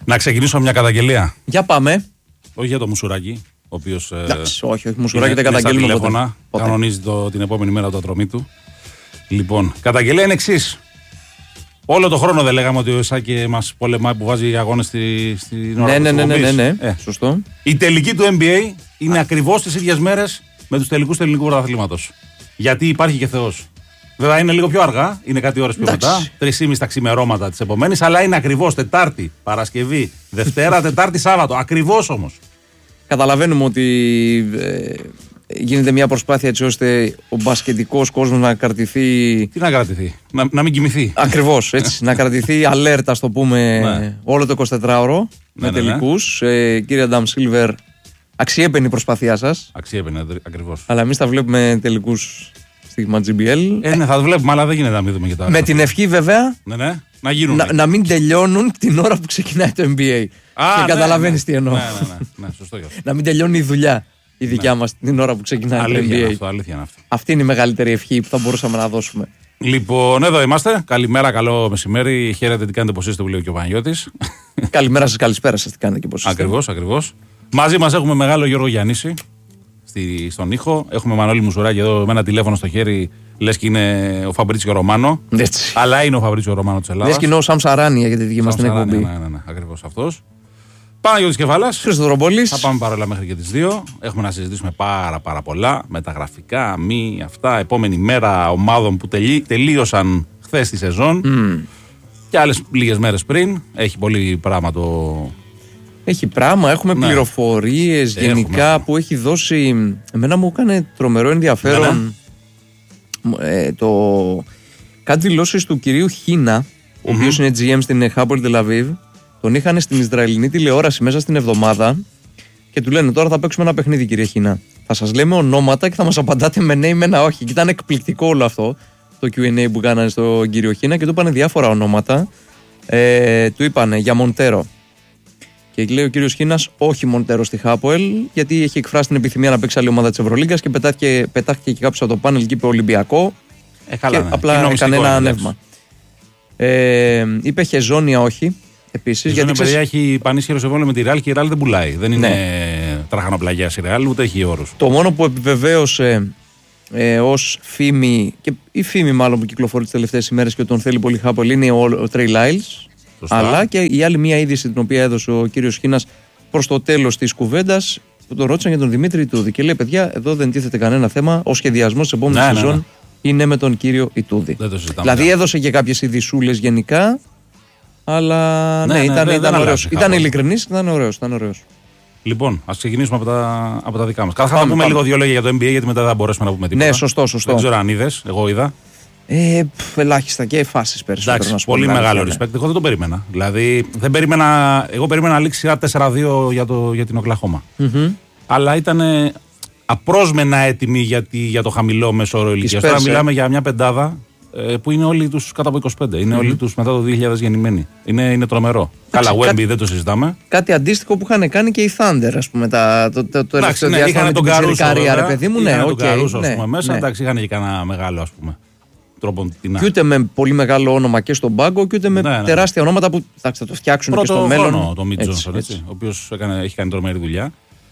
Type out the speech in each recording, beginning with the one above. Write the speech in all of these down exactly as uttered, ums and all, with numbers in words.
Να ξεκινήσω μια καταγγελία. Για πάμε. Όχι για το Μουσουράκι, ο οποίος. Όχι, όχι, Μουσουράκι δεν καταγγέλνουμε τηλέφωνα, ποτέ. Κανονίζει το, την επόμενη μέρα το ατρωμί του. Λοιπόν, καταγγελία είναι εξής. Όλο το χρόνο δεν λέγαμε ότι ο Εσάκη μας πολεμάει που βάζει αγώνες στη, στην ώρα ναι, του ναι, ναι, ναι, ναι, ναι. Ε. Σωστό. Η τελική του N B A είναι ακριβώς τις ίδιες μέρες με τους τελικούς του ελληνικού πρωταθλήματος. Γιατί υπάρχει και Θεός. Βέβαια είναι λίγο πιο αργά, είναι κάτι ώρες πιο μετά, τρεις και μισή τα ξημερώματα της επομένης, αλλά είναι ακριβώς Τετάρτη, Παρασκευή, Δευτέρα, Τετάρτη, Σάββατο. Ακριβώς όμως. Καταλαβαίνουμε ότι ε, γίνεται μια προσπάθεια έτσι ώστε ο μπασκετικός κόσμος να κρατηθεί. Τι να κρατηθεί, να, να μην κοιμηθεί. Ακριβώς, έτσι. Να κρατηθεί αλέρτα, ας το πούμε, ναι. όλο το εικοσιτετράωρο ναι, με ναι, τελικούς. Ναι. Ε, κύριε Αντάμ Σίλβερ, αξιέπαινη η προσπάθειά σας. Αξιέπαινη, ακριβώς. Αλλά εμείς τα βλέπουμε τελικούς στη τζι μπι ελ. Ε, ναι, θα το βλέπουμε, αλλά δεν γίνεται να μην δούμε και τα. Με την ευχή βέβαια ναι, ναι. Να, γίνουν, να, να μην τελειώνουν την ώρα που ξεκινάει το N B A. Α, και ναι, καταλαβαίνεις ναι, τι εννοώ. Ναι, ναι, ναι, ναι, σωστό. Να μην τελειώνει η δουλειά η δικιά ναι. μας την ώρα που ξεκινάει αλήθεια το N B A. Είναι αυτό, αλήθεια είναι αυτό. Αυτή είναι η μεγαλύτερη ευχή που θα μπορούσαμε να δώσουμε. Λοιπόν, εδώ είμαστε. Καλημέρα, καλό μεσημέρι. Χαίρετε, τι κάνετε, πώς είστε, που λέει και ο Παναγιώτης. Καλημέρα σας, καλησπέρα σας, τι κάνετε και πώς είστε. Ακριβώς, ακριβώς. Μαζί μας έχουμε μεγάλο Γιώργο Γιαννίση στη, στον ήχο. Έχουμε Μανώλη Μουσουράκη εδώ με ένα τηλέφωνο στο χέρι. Λες και είναι ο Φαμπρίτσιο Ρωμάνο. Έτσι. Αλλά είναι ο Φαμπρίτσιο Ρωμάνο της Ελλάδας. Λες και είναι ο Σαμ Σαράνια για τη δική μας την εκπομπή. Ναι, ναι, ναι, ακριβώς αυτός. Παναγιώτης Κεφάλας. Χριστοδροπόλης. Θα πάμε παρόλα μέχρι και τις δύο. Έχουμε να συζητήσουμε πάρα πάρα πολλά. Μεταγραφικά, μη, αυτά. Επόμενη μέρα ομάδων που τελεί, τελείωσαν χθες τη σεζόν. Mm. Και άλλες λίγες μέρες πριν. Έχει πολύ πράγμα το. Έχει πράγμα, έχουμε ναι. πληροφορίες έχουμε. γενικά που έχει δώσει. Εμένα μου έκανε τρομερό ενδιαφέρον. Ναι, ναι. Ε, το... Κάτι δηλώσεις του κυρίου Χίνα, mm-hmm. ο οποίος είναι τζι εμ στην Hapoel Tel Aviv. Τον είχαν στην Ισραηλινή τηλεόραση μέσα στην εβδομάδα και του λένε: τώρα θα παίξουμε ένα παιχνίδι, κύριε Χίνα. Θα σας λέμε ονόματα και θα μας απαντάτε με ναι ή με ένα όχι. Και ήταν εκπληκτικό όλο αυτό το κιου εν έι που κάνανε στον κύριο Χίνα και του είπανε διάφορα ονόματα. Ε, του είπανε για Μοντέρο. Και λέει ο κύριος Χίνας: όχι Μοντέρο στη Hapoel, γιατί έχει εκφράσει την επιθυμία να παίξει άλλη ομάδα της Ευρωλίγκας και πετάχτηκε, πετάχτηκε και κάποιος από το πάνελ και είπε Ολυμπιακό. Ε, καλά, και ναι. απλά έκανε ένα ανέβημα. Ε, είπε Χεζόνια όχι. Επίσης, γιατί ξέρεις... παιδιά έχει πανίσχυρο συμβόλαιο με τη Ρεάλ και η Ρεάλ δεν πουλάει. Δεν είναι ναι. τραχανοπλαγιάς η Ρεάλ, ούτε έχει όρους. Το μόνο που επιβεβαίωσε ε, ως φήμη, και η φήμη μάλλον που κυκλοφορεί τις τελευταίες ημέρες και τον θέλει πολύ Hapoel είναι ο, ο Τρέι Λάιλς. Αλλά και η άλλη μία είδηση την οποία έδωσε ο κύριος Χίνας προς το τέλος της κουβέντας που τον ρώτησαν για τον Δημήτρη Ιτούδη. Και λέει: παιδιά, εδώ δεν τίθεται κανένα θέμα. Ο σχεδιασμός της επόμενης ναι, σεζόν ναι, ναι. είναι με τον κύριο Ιτούδη. Δηλαδή έδωσε και κάποιες ειδισούλες γενικά. Αλλά ναι, ναι, ναι ήταν, ναι, ήταν ωραίος. Ήταν ειλικρινής, ήταν ωραίος, ήταν ωραίος. Λοιπόν, ας ξεκινήσουμε από τα, από τα δικά μας. Καταρχάς να πούμε πάμε. λίγο δύο λόγια για το N B A, γιατί μετά δεν θα μπορέσουμε να πούμε τίποτα. Ναι, σωστό, σωστό. Δεν ξέρω αν είδες, εγώ είδα. Ε, πφ, ελάχιστα και φάσεις περισσότερο. Εντάξει, πολύ μεγάλο respect. Εγώ δεν το περίμενα. Δηλαδή, δεν περίμενα, εγώ περίμενα να λήξει σειρά τέσσερα δύο για, το, για την Οκλαχώμα. Mm-hmm. Αλλά ήταν απρόσμενα έτοιμοι για, τη, για το χαμηλό μέσο όρο ηλικίας. Τώρα μιλάμε για μια πεντάδα που είναι όλοι τους κάτω από είκοσι πέντε. Είναι mm-hmm. όλοι τους μετά το δύο χιλιάδες γεννημένοι. Είναι, είναι τρομερό. Καλά, Wemby κάτι, δεν το συζητάμε. Κάτι αντίστοιχο που είχαν κάνει και οι Thunder, ας πούμε. Τα, το το, το εντάξει, ναι, είχαν τον Καρούσο. Ρε παιδί μου, ναι, τον Καρούσο, ναι, ας πούμε, μέσα. Ναι. Εντάξει, είχαν και κανένα μεγάλο, ας πούμε. Και ούτε με πολύ μεγάλο όνομα και στον πάγκο, και ούτε με ναι, ναι. τεράστια ονόματα που θα, θα το φτιάξουν πρώτο και στο μέλλον. Πρώτο το Μιτ Τζόνσον, ο οποίος έχει κάνει τρομερή δουλειά.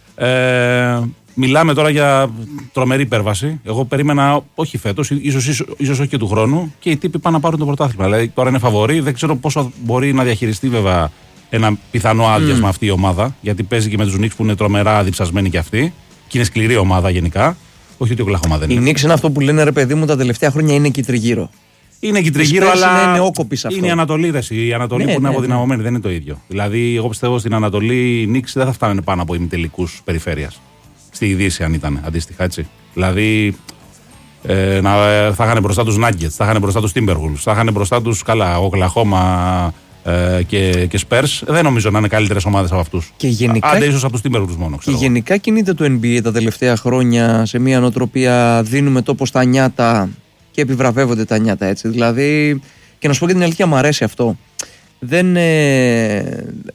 Ε, μιλάμε τώρα για τρομερή υπέρβαση. Εγώ περίμενα, όχι φέτος, ίσως, ίσως, ίσως όχι και του χρόνου, και οι τύποι πάνε να πάρουν το πρωτάθλημα. Δηλαδή τώρα είναι φαβορί. Δεν ξέρω πόσο μπορεί να διαχειριστεί βέβαια ένα πιθανό άδειασμα mm. αυτή η ομάδα. Γιατί παίζει και με τους Knicks που είναι τρομερά διψασμένοι κι αυτοί. Και είναι σκληρή ομάδα γενικά. Όχι ότι ο Οκλαχώμα δεν είναι. Η Knicks είναι αυτό που λένε ρε παιδί μου τα τελευταία χρόνια είναι εκεί τριγύρω. Είναι εκεί τριγύρω, αλλά είναι νεόκοπη αυτό. Είναι η Ανατολή, ρε, η Ανατολή ναι, που είναι ναι, αποδυναμωμένη, ναι. δεν είναι το ίδιο. Δηλαδή, εγώ πιστεύω στην Ανατολή οι Knicks δεν θα φτάνουν πάνω από ημιτελικούς περιφέρειας. Στη Δύση, αν ήταν αντίστοιχα έτσι. Δηλαδή, ε, να, θα είχαν μπροστά τους Nuggets, θα είχαν μπροστά τους Timberwolves, θα είχαν μπροστά τους καλά, Οκλαχώμα ε, και, και Spurs. Δεν νομίζω να είναι καλύτερες ομάδες από αυτούς. Άντε, ίσως από τους Timberwolves μόνο. Και γενικά κινείται το N B A τα τελευταία χρόνια σε μια νοοτροπία δίνουμε τόπο στα νιάτα. Και επιβραβεύονται τα νιάτα έτσι. Δηλαδή, και να σου πω και την αλήθεια, μου αρέσει αυτό. Δεν, ε,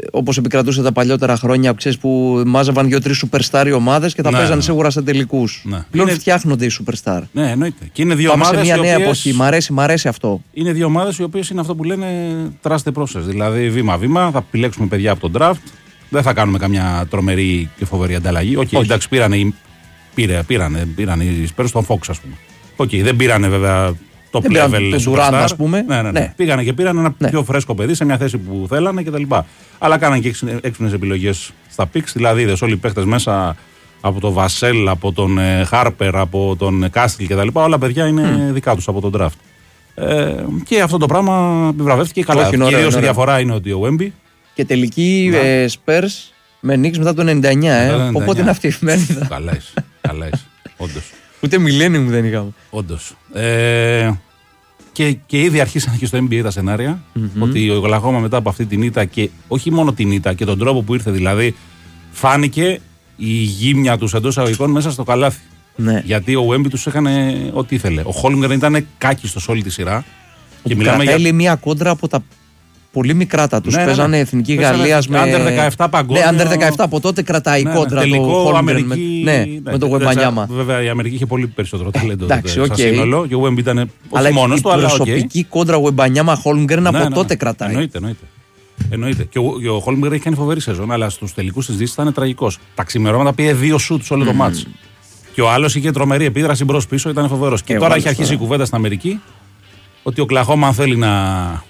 όπως επικρατούσε τα παλιότερα χρόνια, ξέρεις, που μάζευαν δύο-τρεις superstar ομάδες και θα ναι, παίζαν ναι. σίγουρα σε τελικούς. Ναι. Πλέον είναι... φτιάχνονται οι superstar. Ναι, εννοείται. Και είναι δύο Πάμε ομάδες σε μια νέα οποίες... εποχή. Μ' αρέσει, μ' αρέσει αυτό. Είναι δύο ομάδες οι οποίες είναι αυτό που λένε trust the process. Δηλαδή, βήμα-βήμα, θα επιλέξουμε παιδιά από τον draft. Δεν θα κάνουμε καμιά τρομερή και φοβερή ανταλλαγή. Οκ, okay, εντάξει, πήρανε, πήρε, πήρανε, πήρανε οι Spurs στον Fox, ας πούμε. Οκ, okay, δεν πήρανε βέβαια top δεν level τον Durant, ας πούμε. Ναι, ναι, ναι. Ναι. Πήγανε και πήραν ένα ναι. πιο φρέσκο παιδί σε μια θέση που θέλανε κτλ. Αλλά κάνανε και έξυπνες επιλογές στα picks. Δηλαδή, είδες όλοι οι παίχτες μέσα από τον Βασέλ, από τον Χάρπερ, από τον Κάστιλ κτλ. Όλα παιδιά είναι mm. δικά τους από τον draft. Ε, και αυτό το πράγμα επιβραβεύτηκε καλά. Κυρίως η διαφορά είναι ότι ο Wemby. Και τελική ε, Spurs με Knicks μετά το ενενήντα εννιά. Ε. ενενήντα εννιά. Οπότε είναι αυτή η εφημερίδα. Καλά είσαι. Καλά είσαι. Όντως. Ούτε millennium δεν είχαμε. Όντως. Ε, και, και ήδη αρχίσαν και στο N B A τα σενάρια mm-hmm. ότι ο Οκλαχώμα μετά από αυτή την ήττα και όχι μόνο την ήττα και τον τρόπο που ήρθε, δηλαδή φάνηκε η γύμνια τους εντός αγωγικών μέσα στο καλάθι. Ναι. Γιατί ο Wemby τους έκανε ό,τι ήθελε. Ο Holmgren ήταν κάκιστος όλη τη σειρά. Και μιλάμε για μια κόντρα από τα πολύ μικρά τα τους. Ναι, παίζανε ναι, ναι. Εθνική Γαλλίας με. Άντερ δεκαεπτά παγκόσμιο. Ναι, Άντερ δεκαεπτά από τότε κρατάει ναι, η κόντρα ναι, του Holmgren με, ναι, ναι, με τον Wembanyama. Βέβαια η Αμερική είχε πολύ περισσότερο ταλέντο. Εντάξει, okay. σύνολο, και ο Wemby ήταν όχι μόνος του, αλλά. Η προσωπική okay. κόντρα Wembanyama-Holmgren από ναι, τότε κρατάει. Εννοείται, εννοείται. Εννοείται. Και ο, ο Holmgren έχει κάνει φοβερή σεζόν, αλλά στους τελικούς της Δύσης ήταν τραγικός. Τα ξημερώματα πήγε δύο σουτ όλο το μάτς. Και ο άλλος είχε τρομερή επίδραση μπρος-πίσω, ήταν φοβερός. Και τώρα έχει αρχίσει η κουβέντα στην Αμερική ότι ο Οκλαχώμα, αν θέλει να,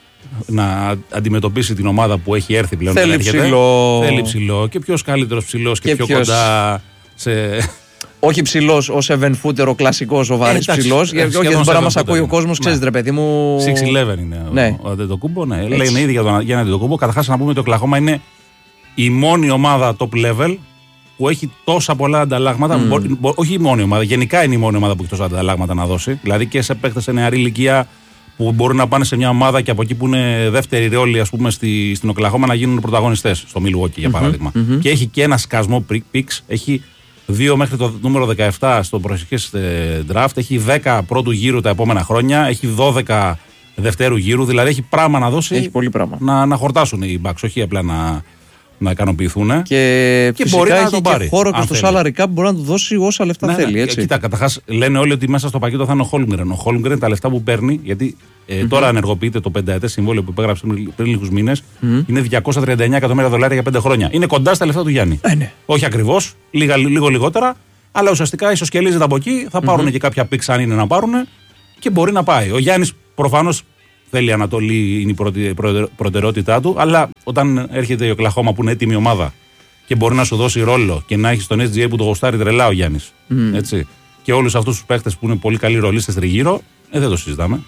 να αντιμετωπίσει την ομάδα που έχει έρθει πλέον, θέλει έρχεται, ψηλό. Θέλει ψηλό. Και ποιος καλύτερος ψηλός και, και πιο ποιος... κοντά σε. Όχι ψηλός, ο seven footer, ο κλασικός, ο βαρύς ψηλός. Γιατί όχι, δεν μπορεί να μας ακούει ο κόσμος, ξέρεις ρε παιδί μου. έξι έντεκα είναι ναι. ο Αντετοκούμπο. Ναι. Λένε ήδη για τον Αντετοκούμπο. Καταρχάς να πούμε ότι ο Οκλαχώμα είναι η μόνη ομάδα top level που έχει τόσα πολλά ανταλλάγματα. Mm. Μπο, μπο, όχι η μόνη ομάδα, γενικά είναι η μόνη ομάδα που έχει τόσα ανταλλάγματα να δώσει. Δηλαδή και σε παίκτες σε νεαρή ηλικία που μπορούν να πάνε σε μια ομάδα και από εκεί που είναι δεύτερη ρόλη, ας πούμε, στη, στην Οκλαχώμα να γίνουν πρωταγωνιστές. Στο Milwaukee για παράδειγμα. Mm-hmm. Και έχει και ένα σκασμό picks. Έχει δύο μέχρι το νούμερο δεκαεπτά στο προσεχές draft. Έχει δέκα πρώτου γύρου τα επόμενα χρόνια. Έχει δώδεκα δευτέρου γύρου. Δηλαδή έχει πράγμα να δώσει. Έχει πολύ πράγμα. Να, να χορτάσουν οι Bucks, όχι απλά να. να ικανοποιηθούν. Και, και μπορεί να έχει τον πάρει. Και χώρο και στο salary cap μπορεί να του δώσει όσα λεφτά ναι, θέλει. Έτσι. Κοίτα, καταρχάς λένε όλοι ότι μέσα στο πακέτο θα είναι ο Holmgren. Ο Holmgren τα λεφτά που παίρνει, γιατί ε, mm-hmm. τώρα ενεργοποιείται το πενταετές συμβόλαιο που υπέγραψε πριν λίγους μήνες, mm-hmm. είναι διακόσια τριάντα εννιά εκατομμύρια δολάρια για πέντε χρόνια. Είναι κοντά στα λεφτά του Γιάννη. Ε, ναι. Όχι ακριβώς, λίγο λιγότερα, αλλά ουσιαστικά ισοσκελίζεται από εκεί. Θα πάρουν mm-hmm. και κάποια picks αν είναι να πάρουν και μπορεί να πάει. Ο Γιάννης προφανώς. Θέλει η Ανατολή, είναι η πρώτη προτεραιότητά του, αλλά όταν έρχεται η Οκλαχώμα που είναι έτοιμη ομάδα και μπορεί να σου δώσει ρόλο και να έχει τον ες τζι έι που το γοστάρει τρελά ο Γιάννης. Mm. Έτσι, και όλους αυτούς τους παίχτες που είναι πολύ καλοί ρολίστες τριγύρω, ε, δεν το συζητάμε.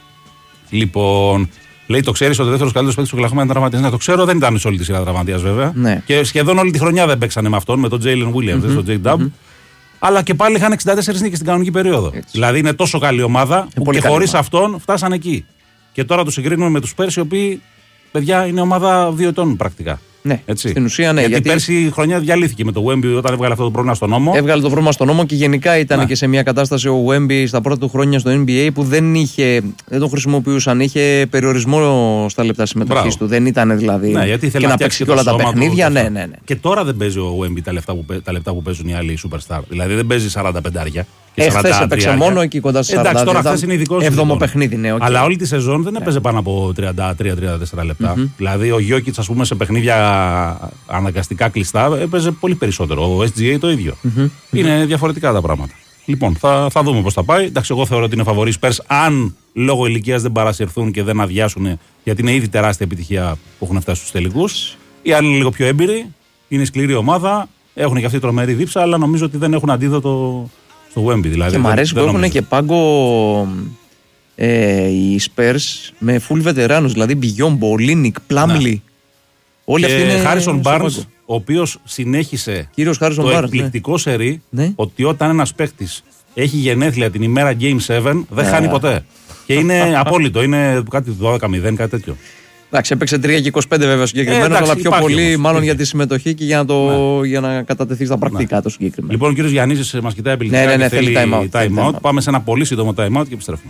Λοιπόν, λέει το ξέρεις ότι ο δεύτερος καλύτερος παίκτης του Οκλαχώμα ήταν τραυματίας. Ναι, το ξέρω, δεν ήταν σε όλη τη σειρά τραυματίας βέβαια. Ναι. Και σχεδόν όλη τη χρονιά δεν παίξανε με αυτόν, με τον Jalen Williams, mm-hmm. τον J-Dub. Mm-hmm. Αλλά και πάλι είχαν εξήντα τέσσερις νίκες στην κανονική περίοδο. Έτσι. Δηλαδή είναι τόσο καλή ομάδα που και χωρίς αυτόν φτάσαν εκεί. Και τώρα του συγκρίνουμε με τους πέρσι, οι οποίοι, παιδιά, είναι ομάδα δύο ετών πρακτικά. Ναι, έτσι. Στην ουσία, ναι. Γιατί, γιατί πέρσι η χρονιά διαλύθηκε με το Wemby όταν έβγαλε αυτό το πρόβλημα στον νόμο. Έβγαλε το πρόβλημα στον νόμο και γενικά ήταν ναι. και σε μια κατάσταση ο Wemby στα πρώτα του χρόνια στο N B A που δεν, είχε, δεν τον χρησιμοποιούσαν. Είχε περιορισμό στα λεπτά συμμετοχής του. Δεν ήταν δηλαδή. Ναι, γιατί και να παίξει και όλα τα παιχνίδια. Ναι, ναι, ναι. Και τώρα δεν παίζει ο Wemby τα λεπτά που, τα λεπτά που παίζουν οι άλλοι superstar. Δηλαδή δεν παίζει σαράντα πεντάρια. Χθες έπαιξε μόνο εκεί κοντά στις σαράντα. Εντάξει, τώρα χθες είναι ειδικός. Έβδομο παιχνίδι, ναι. Okay. Αλλά όλη τη σεζόν δεν έπαιζε πάνω από τριάντα τρία τριάντα τέσσερα λεπτά. Mm-hmm. Δηλαδή ο Γιόκιτς, ας πούμε, σε παιχνίδια αναγκαστικά κλειστά έπαιζε πολύ περισσότερο. Ο ες τζι έι το ίδιο. Mm-hmm. Είναι mm-hmm. διαφορετικά τα πράγματα. Λοιπόν, θα, θα δούμε πώς θα πάει. Εντάξει, εγώ θεωρώ ότι είναι φαβορί Spurs αν λόγω ηλικίας δεν παρασυρθούν και δεν αδειάσουν, γιατί είναι ήδη τεράστια επιτυχία που έχουν φτάσει στους τελικούς. Οι άλλοι είναι λίγο πιο έμπειροι, είναι σκληρή ομάδα, έχουν και αυτή τρομερή δίψα, αλλά νομίζω ότι δεν έχουν αντίδοτο στο Wemby. Δηλαδή, και μ' αρέσει που έχουν και πάγκο ε, οι Spurs με full βετεράνους, δηλαδή Μπιγιόμπο, Ολίνικ, Πλάμλι. Όλοι αυτοί είναι. Χάρισον Μπάρνς, ο οποίος συνέχισε Κύριος το Barnes, εκπληκτικό ναι. σερί ναι. ότι όταν ένας παίκτης έχει γενέθλια την ημέρα Game επτά δεν yeah. χάνει ποτέ. Και είναι απόλυτο, είναι κάτι δώδεκα μηδέν, κάτι τέτοιο. Εντάξει, έπαιξε τρία και είκοσι πέντε βέβαια συγκεκριμένα, ε, αλλά πιο πολύ όμως, μάλλον για τη συμμετοχή και για να, το, ναι. για να κατατεθεί στα πρακτικά ναι. το συγκεκριμένο. Λοιπόν, ο κύριος Γιαννίζης μας κοιτάει επιλεκτικά ναι, ναι, ναι, και θέλει time out, time out. time out. Πάμε σε ένα πολύ σύντομο time out και επιστρέφουμε.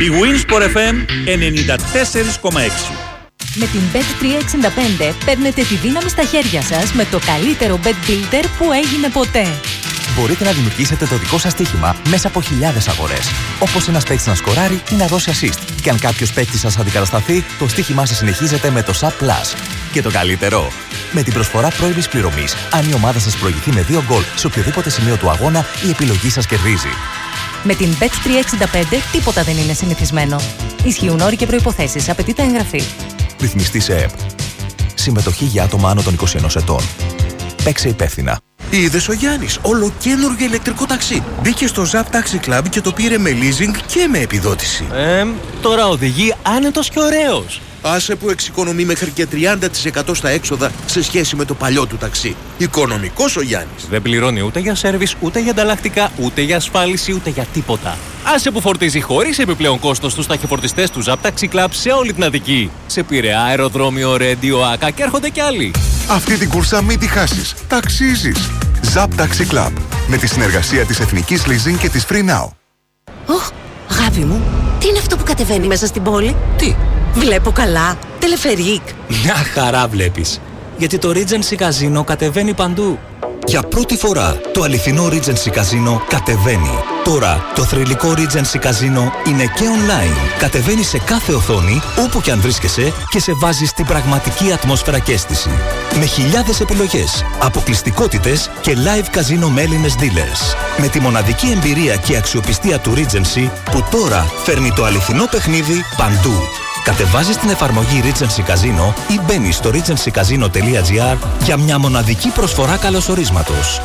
Η Winsport εφ εμ ενενήντα τέσσερα κόμμα έξι. Με την μπετ τριακόσια εξήντα πέντε παίρνετε τη δύναμη στα χέρια σας με το καλύτερο bet builder που έγινε ποτέ. Μπορείτε να δημιουργήσετε το δικό σας στοίχημα μέσα από χιλιάδες αγορές. Όπως ένας παίκτης να σκοράρει ή να δώσει assist. Και αν κάποιος παίκτης σας αντικατασταθεί, το στοίχημά σας συνεχίζεται με το Sub Plus. Και το καλύτερο, με την προσφορά πρώιμης πληρωμής, αν η ομάδα σας προηγηθεί με δύο γκολ σε οποιοδήποτε σημείο του αγώνα, η επιλογή σας κερδίζει. Με την μπετ τριακόσια εξήντα πέντε τίποτα δεν είναι συνηθισμένο. Ισχύουν όροι και προϋποθέσεις. Απαιτείται εγγραφή. Ρυθμιστή σε ΕΕΠ. Συμμετοχή για άτομα άνω των είκοσι ενός ετών. Παίξε υπεύθυνα. Είδες ο Γιάννης, ολοκαίνουργιο ηλεκτρικό ταξί. Μπήκε στο Zap Taxi Club και το πήρε με leasing και με επιδότηση. Ε, τώρα οδηγεί άνετος και ωραίος. Άσε που εξοικονομεί μέχρι και τριάντα τοις εκατό στα έξοδα σε σχέση με το παλιό του ταξί. Οικονομικός ο Γιάννης. Δεν πληρώνει ούτε για σέρβις, ούτε για ανταλλακτικά, ούτε για ασφάλιση, ούτε για τίποτα. Άσε που φορτίζει χωρίς επιπλέον κόστος στους ταχυφορτιστές του Zap Taxi Club σε όλη την Αττική. Σε Πειραιά, αεροδρόμιο, Ρέντιο, Άκα και έρχονται κι άλλοι. Αυτή την κούρσα μην τη χάσεις. Ταξίζεις. Zap Taxi Club. Με τη συνεργασία της Εθνικής Leasing και της Free Now. Ωχ, αγάπη μου, τι είναι αυτό που κατεβαίνει μέσα στην πόλη? Τι? Βλέπω καλά. Τελεφερίκ. Μια χαρά βλέπεις. Γιατί το Regency Casino κατεβαίνει παντού. Για πρώτη φορά, το αληθινό Regency Casino κατεβαίνει. Τώρα, το θρυλικό Regency Casino είναι και online. Κατεβαίνει σε κάθε οθόνη, όπου και αν βρίσκεσαι, και σε βάζει στην πραγματική ατμόσφαιρα και αίσθηση. Με χιλιάδες επιλογές, αποκλειστικότητες και live casino με Έλληνες dealers. Με τη μοναδική εμπειρία και αξιοπιστία του Regency, που τώρα φέρνει το αληθινό παιχνίδι παντού. Κατεβάζεις την εφαρμογή Regency Casino ή μπαίνεις στο regency casino τελεία gr για μια μοναδική προσφορά καλωσορίσματος.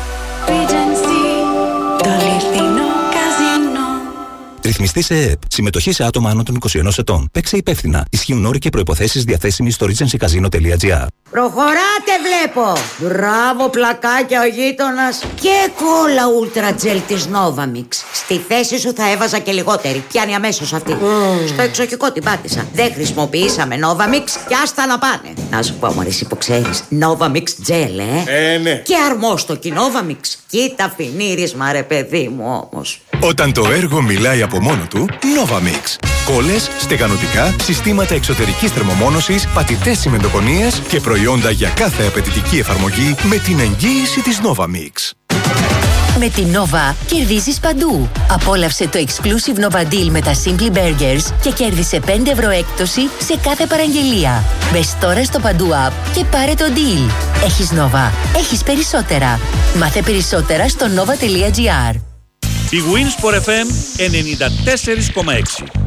Regency, το αληθινό καζίνο. Ρυθμιστή σε ΕΕΠ. Συμμετοχή σε άτομα άνω των είκοσι ενός ετών. Παίξε υπεύθυνα. Ισχύουν όροι και προϋποθέσεις διαθέσιμοι στο regency casino τελεία gr. Προχωράτε βλέπω! Μπράβο πλακάκια ο γείτονας. Και κόλλα ούλτρα τζελ της Novamix. Στη θέση σου θα έβαζα και λιγότερη. Πιάνει αμέσως αυτή. Mm. Στο εξοχικό την πάτησα. Δεν χρησιμοποιήσαμε Novamix και άστα να πάνε. Να σου πω μωρέ εσύ που ξέρεις. Novamix gel ε. Ε, ναι. Και αρμόστοκι Novamix. Κοίτα φινίρισμα ρε παιδί μου όμως. Όταν το έργο μιλάει από μόνο του, Novamix. Κόλλες, στεγανοτικά, συστήματα εξωτερικής θερμομόνωσης, πατητές τσιμεντοκονίες και προϊόντα για κάθε απαιτητική εφαρμογή με την εγγύηση της Novamix. Με την Nova κερδίζεις παντού. Απόλαυσε το exclusive Nova Deal με τα Simply Burgers και κέρδισε πέντε ευρώ έκπτωση σε κάθε παραγγελία. Μπες τώρα στο Παντού App και πάρε το deal. Έχεις Nova. Έχεις περισσότερα. Μάθε περισσότερα στο nova τελεία gr. Η Winsport εφ εμ ενενήντα τέσσερα κόμμα έξι.